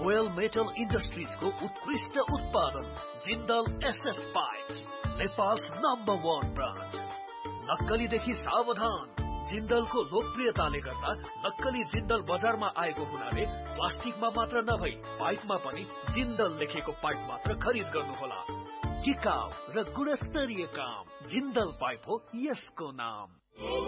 Royal metal इन्डस्ट्रिजको उत्कृष्ट उत्पादन Jindal SS pipe, Nepal's number 1 brand. नक्कलीदेखि सावधान। जिन्दलको लोकप्रियताले गर्दा नक्कली जिन्दल बजारमा आएको हुनाले प्लास्टिकमा मात्र नभई पाइपमा पनि जिन्दल लेखेको पाइप मात्र खरिद गर्नुहोला। टिकाउ र गुणस्तरीय काम, जिन्दल पाइप हो यसको नाम।